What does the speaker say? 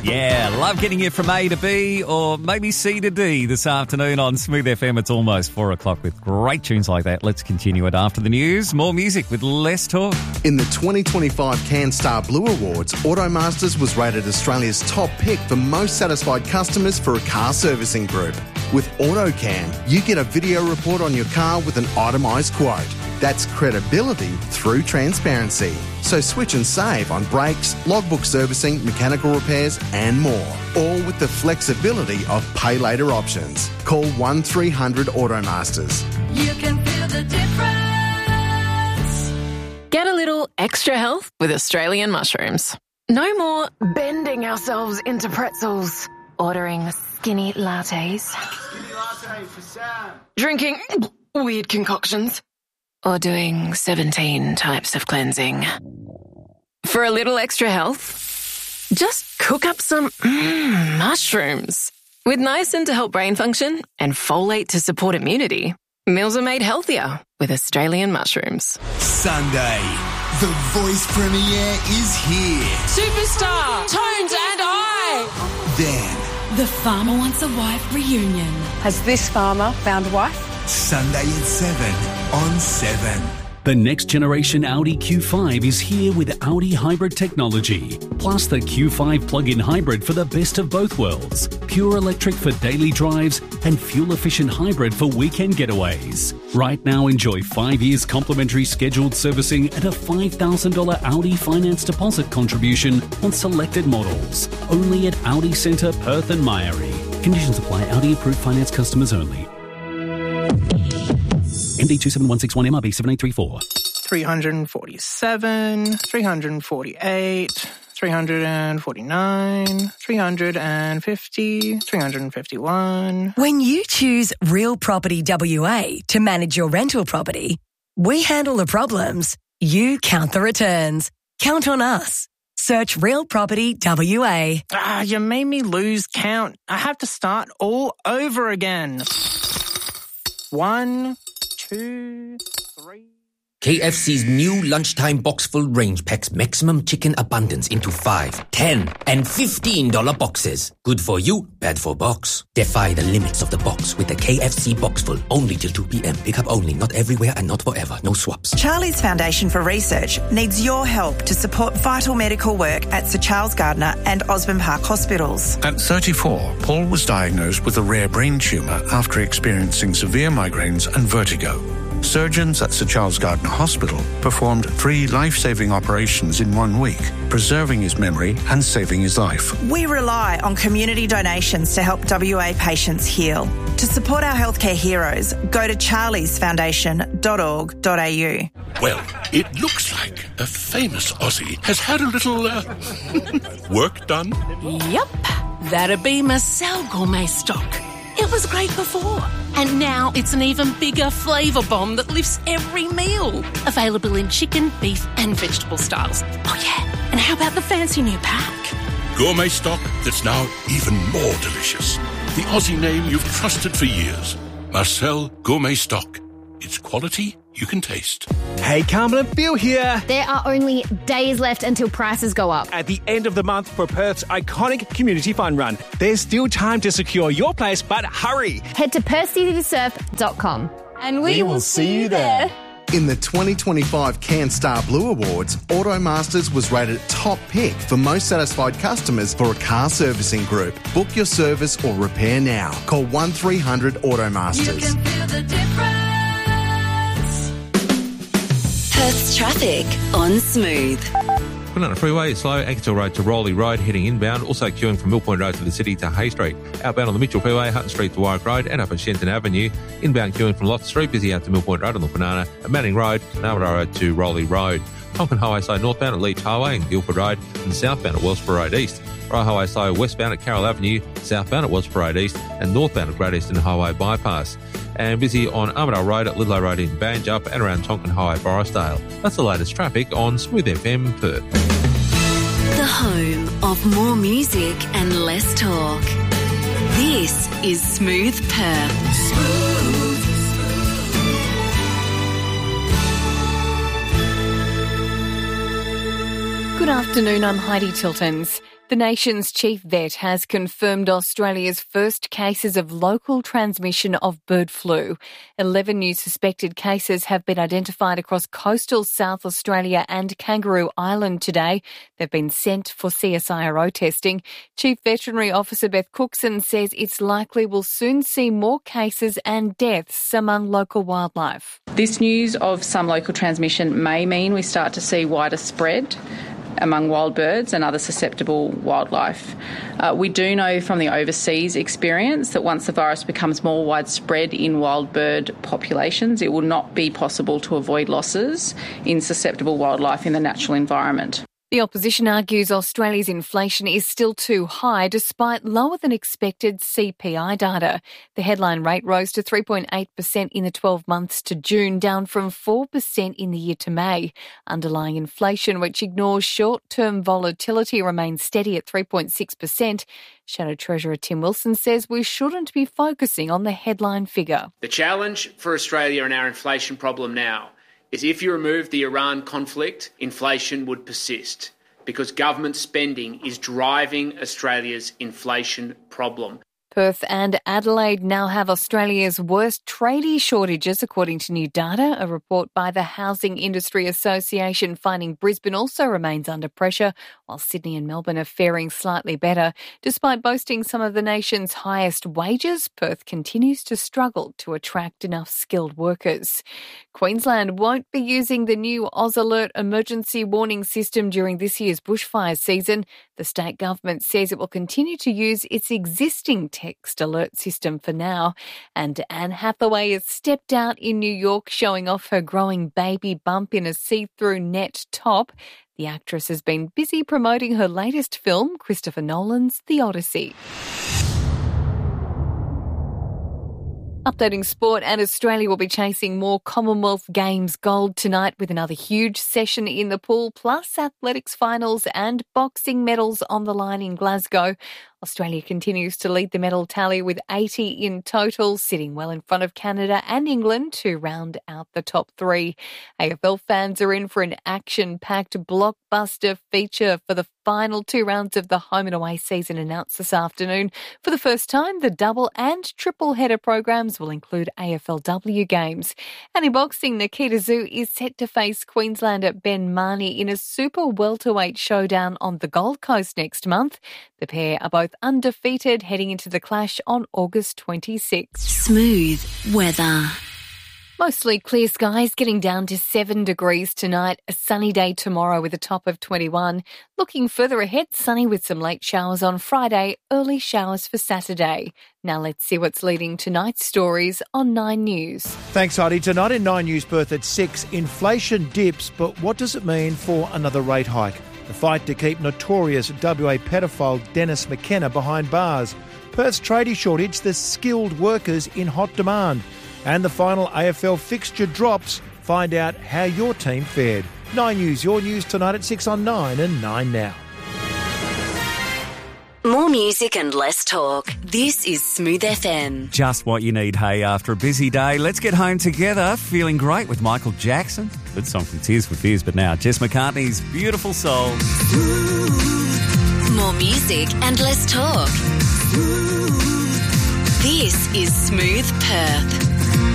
Yeah, love getting you from A to B or maybe C to D this afternoon on Smooth FM. It's almost 4 o'clock with great tunes like that. Let's continue it after the news. More music with less talk. In the 2025 CanStar Blue Awards, Automasters was rated Australia's top pick for most satisfied customers for a car servicing group. With AutoCam, you get a video report on your car with an itemised quote. That's credibility through transparency. So switch and save on brakes, logbook servicing, mechanical repairs and more. All with the flexibility of pay later options. Call 1300 Automasters. You can feel the difference. Get a little extra health with Australian mushrooms. No more bending ourselves into pretzels, ordering skinny lattes, Skinny latte for Sam. drinking weird concoctions, or doing 17 types of cleansing. For a little extra health, just cook up some mushrooms. With niacin to help brain function and folate to support immunity, meals are made healthier with Australian mushrooms. Sunday, the Voice premiere is here. Superstar, Tones and I. Then, The Farmer Wants a Wife reunion. Has this farmer found a wife? Sunday at 7 on 7. The next generation Audi Q5 is here with Audi hybrid technology, plus the Q5 plug-in hybrid for the best of both worlds, pure electric for daily drives and fuel-efficient hybrid for weekend getaways. Right now, enjoy 5 years complimentary scheduled servicing and a $5,000 Audi finance deposit contribution on selected models. Only at Audi Centre, Perth and Myrie. Conditions apply. Audi approved finance customers only. MD 27161 MRB 7834. 347, 348, 349, 350, 351. When you choose Real Property WA to manage your rental property, we handle the problems, you count the returns. Count on us. Search Real Property WA. You made me lose count. I have to start all over again. 1, 2, 3... KFC's new lunchtime box full range packs maximum chicken abundance into 5, 10 and $15 boxes. Good for you, bad for box. Defy the limits of the box with the KFC box full only till 2 p.m. Pick up only, not everywhere and not forever. No swaps. Charlie's Foundation for Research needs your help to support vital medical work at Sir Charles Gardner and Osborne Park hospitals. At 34, Paul was diagnosed with a rare brain tumour after experiencing severe migraines and vertigo. Surgeons at Sir Charles Gardner Hospital performed 3 life-saving operations in 1 week, preserving his memory and saving his life. We rely on community donations to help WA patients heal. To support our healthcare heroes, go to charliesfoundation.org.au. Well, it looks like a famous Aussie has had a little work done. Yep, that'd be Marcel Gourmet Stock. It was great before, and now it's an even bigger flavour bomb that lifts every meal. Available in chicken, beef and vegetable styles. Oh yeah, and how about the fancy new pack? Gourmet stock that's now even more delicious. The Aussie name you've trusted for years. Marcel Gourmet Stock. It's quality you can taste. Hey, Carmen and Phil here. There are only days left until prices go up. At the end of the month for Perth's iconic community fun run. There's still time to secure your place, but hurry. Head to perthcitytosurf.com and we will see you there. In the 2025 CanStar Blue Awards, Automasters was rated top pick for most satisfied customers for a car servicing group. Book your service or repair now. Call 1300 Automasters. You can feel the difference. Perth's traffic on Smooth. Put on a freeway, slow, Axel Road to Rowley Road, heading inbound. Also queuing from Mill Point Road to the city to Hay Street. Outbound on the Mitchell Freeway, Hutton Street to Warwick Road, and up at Shenton Avenue. Inbound queuing from Lots Street, busy out to Mill Point Road on the Banana, at Manning Road, and Armadale Road to Rowley Road. Tonkin Highway side northbound at Leach Highway and Guildford Road, and southbound at Wellsborough Road East. Rye Highway side westbound at Carroll Avenue, southbound at Wellsborough Road East, and northbound at Great Eastern Highway Bypass. And busy on Armadale Road at Lidlow Road in Banjup and around Tonkin Highway, Borrisdale. That's the latest traffic on Smooth FM Perth. The home of more music and less talk. This is Smooth Perth. Good afternoon, I'm Heidi Tiltons. The nation's chief vet has confirmed Australia's first cases of local transmission of bird flu. 11 new suspected cases have been identified across coastal South Australia and Kangaroo Island today. They've been sent for CSIRO testing. Chief Veterinary Officer Beth Cookson says it's likely we'll soon see more cases and deaths among local wildlife. This news of some local transmission may mean we start to see wider spread among wild birds and other susceptible wildlife. We do know from the overseas experience that once the virus becomes more widespread in wild bird populations, it will not be possible to avoid losses in susceptible wildlife in the natural environment. The opposition argues Australia's inflation is still too high despite lower than expected CPI data. The headline rate rose to 3.8% in the 12 months to June, down from 4% in the year to May. Underlying inflation, which ignores short-term volatility, remains steady at 3.6%. Shadow Treasurer Tim Wilson says we shouldn't be focusing on the headline figure. The challenge for Australia and our inflation problem now is if you remove the Iran conflict, inflation would persist because government spending is driving Australia's inflation problem. Perth and Adelaide now have Australia's worst tradie shortages, according to new data. A report by the Housing Industry Association finding Brisbane also remains under pressure, while Sydney and Melbourne are faring slightly better. Despite boasting some of the nation's highest wages, Perth continues to struggle to attract enough skilled workers. Queensland won't be using the new AusAlert emergency warning system during this year's bushfire season. The state government says it will continue to use its existing text alert system for now. And Anne Hathaway has stepped out in New York showing off her growing baby bump in a see-through net top. The actress has been busy promoting her latest film, Christopher Nolan's The Odyssey. Updating sport, and Australia will be chasing more Commonwealth Games gold tonight with another huge session in the pool, plus athletics finals and boxing medals on the line in Glasgow. Australia continues to lead the medal tally with 80 in total, sitting well in front of Canada and England to round out the top three. AFL fans are in for an action-packed blockbuster feature for the final two rounds of the home and away season announced this afternoon. For the first time, the double and triple header programs will include AFLW games. And in boxing, Nikita Zhu is set to face Queenslander Ben Marnie in a super welterweight showdown on the Gold Coast next month. The pair are both undefeated heading into the clash on August 26. Smooth weather. Mostly clear skies, getting down to 7 degrees tonight. A sunny day tomorrow with a top of 21. Looking further ahead, sunny with some late showers on Friday, early showers for Saturday. Now let's see what's leading tonight's stories on 9 News. Thanks, Heidi. Tonight in 9 News, Perth at 6, inflation dips, but what does it mean for another rate hike? The fight to keep notorious WA pedophile Dennis McKenna behind bars. Perth's tradie shortage, the skilled workers in hot demand. And the final AFL fixture drops. Find out how your team fared. 9 News, your news tonight at 6 on 9 and 9 now. More music and less talk. This is Smooth FM. Just what you need, hey, after a busy day. Let's get home together, feeling great with Michael Jackson. Good song from Tears for Fears, but now Jess McCartney's Beautiful Soul. More music and less talk. This is Smooth Perth.